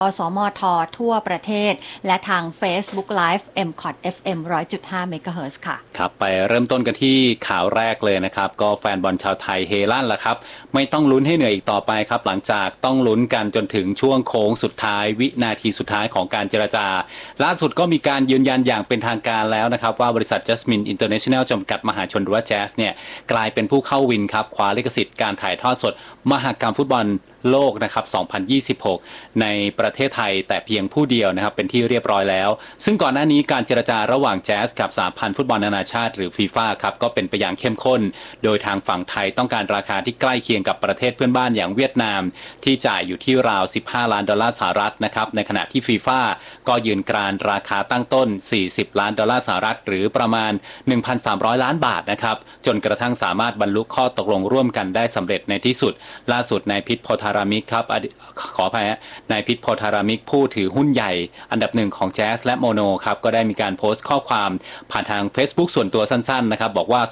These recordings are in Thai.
สมททั่วประเทศและทาง Facebook Live MCOT FM 100.5 MHz ค่ะครับไปเริ่มต้นกันที่ข่าวแรกเลยนะครับก็แฟนบอลชาวไทยเฮลั่นละครับไม่ต้องลุ้นให้เหนื่อยอีกต่อไปครับหลังจากต้องลุ้นกันจนถึงช่วงโค้งสุดท้ายวินาทีสุดท้ายของการเจรจาล่าสุดก็มีการยืนยันอย่างเป็นทางการแล้วนะครับว่าบริษัท Jasmine International จำกัดมหาชนหรือว่า Jazz เนี่ยกลายเป็นผู้เข้าวินครับคว้าลิขสิทธิ์การถ่ายทอดสดมหกรรมฟุตบอลโลกนะครับ2026ในประเทศไทยแต่เพียงผู้เดียวนะครับเป็นที่เรียบร้อยแล้วซึ่งก่อนหน้านี้การเจรจาระหว่างแจ๊สกับสหพันธ์ฟุตบอลนานาชาติหรือฟีฟ่าครับก็เป็นไปอย่างเข้มข้นโดยทางฝั่งไทยต้องการราคาที่ใกล้เคียงกับประเทศเพื่อนบ้านอย่างเวียดนามที่จ่ายอยู่ที่ราว15 ล้านดอลลาร์สหรัฐนะครับในขณะที่ฟีฟ่าก็ยืนกรานราคาตั้งต้น40 ล้านดอลลาร์สหรัฐหรือประมาณ 1,300 ล้านบาทนะครับจนกระทั่งสามารถบรรลุข้อตกลงร่วมกันได้สำเร็จในที่สุดล่าสุดนายพิษโพธารามิกครับขออภัยนายพิษโพธารามิกผู้ถือหุ้นใหญ่อันดับหนึ่งของแจ๊สและโมโนครับก็ได้มีการโพสต์ข้อความผ่านทาง Facebook ส่วนตัวสั้นๆนะครับบอกว่า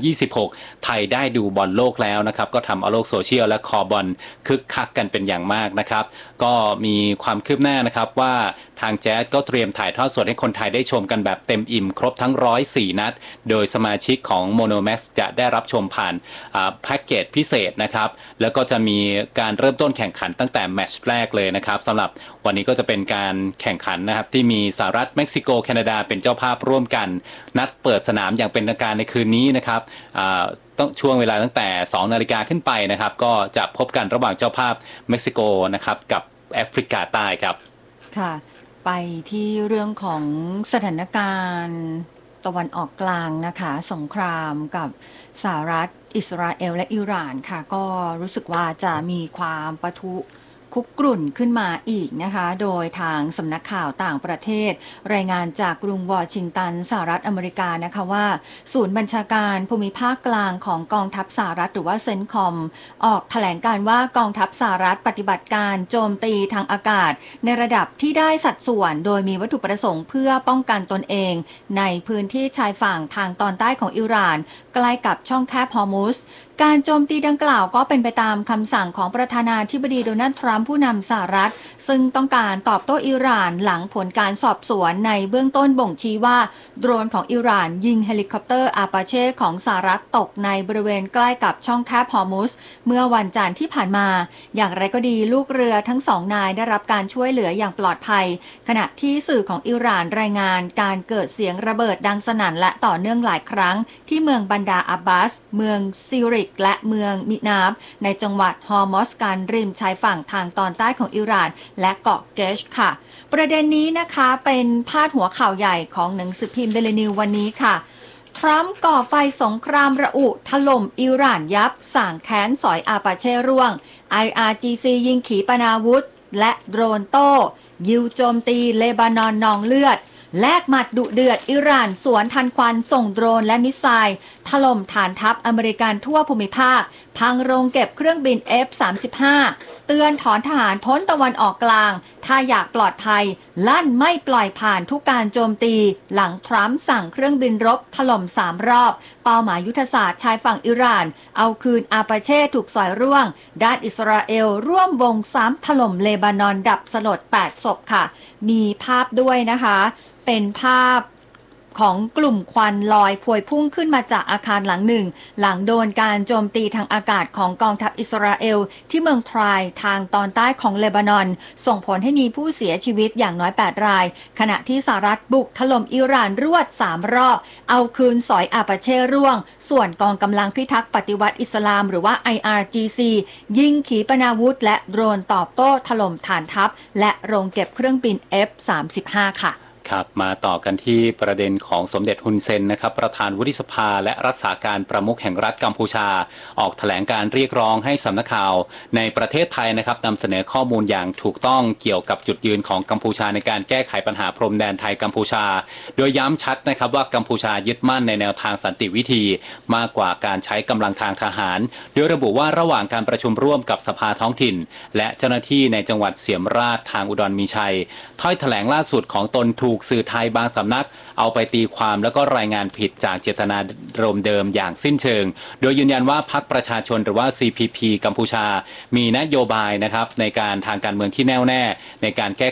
2026ไทยได้ดูบอลโลกแล้วนะครับก็ทำเอาโลกโซเชียลและคอบอลคึกคักกันเป็นอย่างมากนะครับก็มีความคืบหน้านะครับว่าทางแจ๊สก็เตรียมถ่ายทอดสดให้คนไทยได้ชมกันแบบเต็มอิ่มครบทั้ง104นัดโดยสมาชิกของ Monomax จะได้รับชมผ่านแพ็กเกจพิเศษนะครับแล้วก็จะมีการเริ่มต้นแข่งขันตั้งแต่แมตช์แรกเลยนะครับสำหรับวันนี้ก็จะเป็นการแข่งขันนะครับที่มีสหรัฐเม็กซิโกแคนาดาเป็นเจ้าภาพร่วมกันนัดเปิดสนามอย่างเป็นทางการในคืนนี้นะครับต้องช่วงเวลาตั้งแต่2 นาฬิกาขึ้นไปนะครับก็จะพบกันระหว่างเจ้าภาพเม็กซิโกนะครับกับแอฟริกาใต้ครับค่ะไปที่เรื่องของสถานการณ์ตะวันออกกลางนะคะสงครามกับสหรัฐอิสราเอลและอิหร่านค่ะก็รู้สึกว่าจะมีความปะทุคุกรุ่นขึ้นมาอีกนะคะโดยทางสำนักข่าวต่างประเทศรายงานจากกรุงวอชิงตันสหรัฐอเมริกานะคะว่าศูนย์บัญชาการภูมิภาคกลางของกองทัพสหรัฐหรือว่าเซนคอมออกแถลงการว่ากองทัพสหรัฐปฏิบัติการโจมตีทางอากาศในระดับที่ได้สัดส่วนโดยมีวัตถุประสงค์เพื่อป้องกันตนเองในพื้นที่ชายฝั่งทางตอนใต้ของอิหร่านใกล้กับช่องแคบฮอร์มุสการโจมตีดังกล่าวก็เป็นไปตามคำสั่งของประธานาธิบดีโดนัลด์ทรัมป์ผู้นำสหรัฐซึ่งต้องการตอบโต้อิหร่านหลังผลการสอบสวนในเบื้องต้นบ่งชี้ว่าโดรนของอิหร่านยิงเฮลิคอปเตอร์อาปาเช่ของสหรัฐตกในบริเวณใกล้กับช่องแคบฮอร์มุสเมื่อวันจันทร์ที่ผ่านมาอย่างไรก็ดีลูกเรือทั้ง2 นายได้รับการช่วยเหลืออย่างปลอดภัยขณะที่สื่อของอิหร่านรายงานการเกิดเสียงระเบิดดังสนั่นและต่อเนื่องหลายครั้งที่เมืองบันดาอับบาสเมืองซิริกและเมืองมินาบในจังหวัดฮอร์มอสกันริมชายฝั่งทางตอนใต้ของอิหร่านและเกาะเกชค่ะประเด็นนี้นะคะเป็นพาดหัวข่าวใหญ่ของหนังสือพิมพ์เดลินิววันนี้ค่ะทรัมป์ก่อไฟสงครามระอุถล่มอิหร่านยับสั่งแค้นสอยอาปาเช่ร่วง IRGC ยิงขีปนาวุธและโดรนโต้ยิวโจมตีเลบานอนนองเลือดแลกหมัดดุเดือดอิหร่านสวนทันควันส่งโดรนและมิสไซล์ถล่มฐานทัพอเมริกันทั่วภูมิภาคพังโรงเก็บเครื่องบิน F-35 เตือนถอนทหารพ้นตะวันออกกลางถ้าอยากปลอดภัยลั่นไม่ปล่อยผ่านทุกการโจมตีหลังทรัมป์สั่งเครื่องบินรบถล่ม3 รอบเป้าหมายยุทธศาสตร์ชายฝั่งอิหร่านเอาคืนอาปาเช่ถูกสอยร่วงด้านอิสราเอลร่วมวงซ้ำถล่มเลบานอนดับสลด8 ศพค่ะมีภาพด้วยนะคะเป็นภาพของกลุ่มควันลอยพวยพุ่งขึ้นมาจากอาคารหลังหนึ่งหลังโดนการโจมตีทางอากาศของกองทัพอิสราเอลที่เมืองทรายทางตอนใต้ของเลบานอนส่งผลให้มีผู้เสียชีวิตอย่างน้อย8 รายขณะที่สหรัฐบุกถล่มอิหร่านรวด3 รอบเอาคืนสอยอาปาเช่ร่วงส่วนกองกำลังพิทักษ์ปฏิวัติอิสลามหรือว่า IRGC ยิงขีปนาวุธและโดรนตอบโต้ถล่มฐานทัพและโรงเก็บเครื่องบิน F-35 ค่ะครับมาต่อกันที่ประเด็นของสมเด็จฮุนเซนนะครับประธานวุฒิสภาและรักษาการประมุขแห่งรัฐกัมพูชาออกแถลงการเรียกร้องให้สำนักข่าวในประเทศไทยนะครับนำเสนอข้อมูลอย่างถูกต้องเกี่ยวกับจุดยืนของกัมพูชาในการแก้ไขปัญหาพรมแดนไทยกัมพูชาโดยย้ำชัดนะครับว่ากัมพูชายึดมั่นในแนวทางสันติวิธีมากกว่าการใช้กำลังทางทหารโดยระบุว่าระหว่างการประชุมร่วมกับสภาท้องถิ่นและเจ้าหน้าที่ในจังหวัดเสียมราชทางอุดรมีชัยถ้อยแถลงล่าสุดของตนถูกสื่อไทยบางสำนักเอาไปตีความแล้วก็รายงานผิดจากเจตนารมณ์เดิมอย่างสิ้นเชิงโดยยืนยันว่าพรรคประชาชนหรือว่า CPP กัมพูชามีนโยบายนะครับในการทางการเมืองที่แน่วแน่ในการแก้